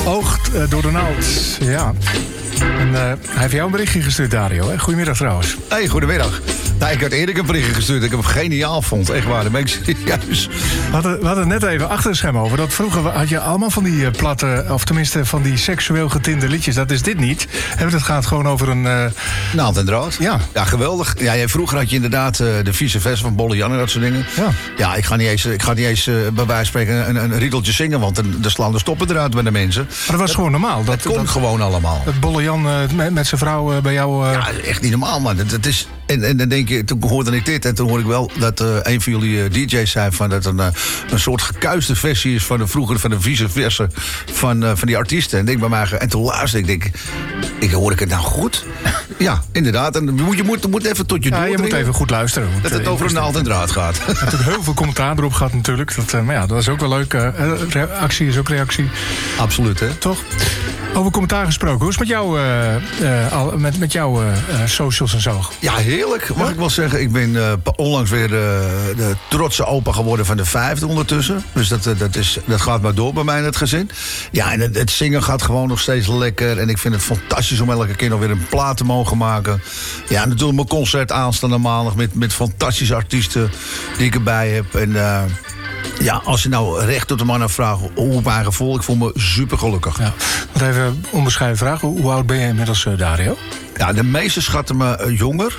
Oogt door de naald, ja. En hij heeft jou een berichtje gestuurd, Dario. Hè? Goedemiddag trouwens. Hey, goedemiddag. Nou, ik had eerder een berichtje gestuurd dat ik hem geniaal vond. Echt waar, dat ben ik serieus. We hadden het net even achter het scherm over. Dat vroeger had je allemaal van die platte, of tenminste van die seksueel getinte liedjes. Dat is dit niet. Het gaat gewoon over een... Naald en draad. Ja. Ja, geweldig. Ja, vroeger had je inderdaad de vice versa van Bolle Jan en dat soort dingen. Ja. Ja, ik ga niet eens bij wijze van spreken een riedeltje zingen, want dan slaan de stoppen eruit bij de mensen. Maar dat was gewoon normaal. Dat kon gewoon allemaal. Dat Bolle Jan met zijn vrouw bij jou... Ja, echt niet normaal, man. Dat is... En dan denk je, toen hoorde ik dit en toen hoorde ik wel dat een van jullie DJ's zei van dat een soort gekuiste versie is van de vice versa van die artiesten. En denk bij mij, en toen luisterde ik hoor ik het nou goed? Ja, inderdaad. En je moet even tot je doordringen. Je moet even goed luisteren. Dat het over een naald en draad gaat. Je hebt natuurlijk heel veel commentaar erop gehad natuurlijk. Maar ja, dat is ook wel leuk. Actie is ook reactie. Absoluut, hè? Toch? Over commentaar gesproken. Hoe is het met jouw socials en zo? Ja, heerlijk. Mag ik wel zeggen. Ik ben onlangs weer de trotse opa geworden van de 5e ondertussen. Dus dat gaat maar door bij mij in het gezin. Ja, en het zingen gaat gewoon nog steeds lekker. En ik vind het fantastisch om elke keer nog weer een plaat te mogen maken. Ja, natuurlijk mijn concert aanstaande maandag met fantastische artiesten die ik erbij heb. En... ja, als je nou recht tot de man vraagt hoe mijn gevoel, ik voel me super gelukkig. Ja. Wat even een onbescheiden vraag. Hoe oud ben jij inmiddels, Dario? Ja, de meesten schatten me jonger.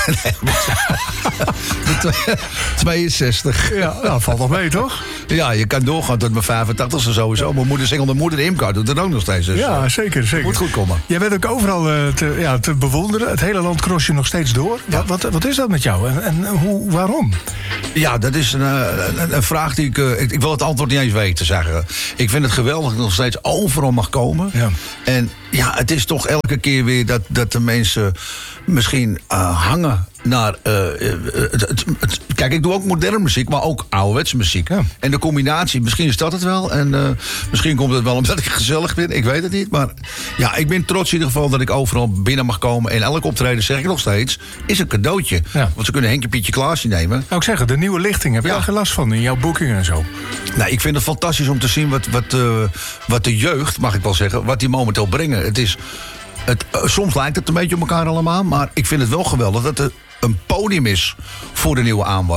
62. Ja, dat valt nog mee, toch? Ja, je kan doorgaan tot mijn 85e sowieso. Mijn moeder zingende moeder Imka doet het ook nog steeds. Dus, ja, zeker. Moet goed komen. Jij bent ook overal te bewonderen. Het hele land cross je nog steeds door. Ja. Wat is dat met jou? En waarom? Ja, dat is een vraag die ik wil het antwoord niet eens weten, zeggen. Ik vind het geweldig dat ik nog steeds overal mag komen. Ja. En ja, het is toch elke keer weer dat de mensen misschien hangen naar... kijk, ik doe ook moderne muziek, maar ook ouderwetse muziek. Ja. En de combinatie, misschien is dat het wel. En misschien komt het wel omdat ik gezellig ben. Ik weet het niet. Maar ja, ik ben trots in ieder geval dat ik overal binnen mag komen. En elk optreden, zeg ik nog steeds, is een cadeautje. Ja. Want ze kunnen Henkie Pietje Klaasje nemen. Nou, ik zeg, de nieuwe lichting, heb je daar geen last van in jouw boekingen en zo? Nou, ik vind het fantastisch om te zien wat de jeugd, mag ik wel zeggen, wat die momenteel brengen. Het is... soms lijkt het een beetje op elkaar allemaal, maar ik vind het wel geweldig dat er een podium is voor de nieuwe aanwas.